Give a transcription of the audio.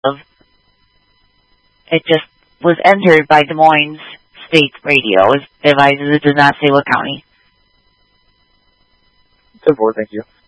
It just was entered by Des Moines State Radio. It advises it does not say what county. 10-4, thank you.